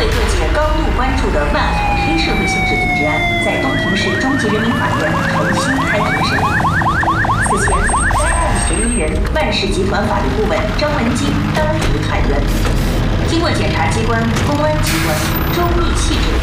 各界高度关注的万海黑社会性质组织案，在东平市中级人民法院重新开庭审理。此前，该案嫌疑人万氏集团法律顾问张文金当庭喊冤。经过检察机关、公安机关周密细致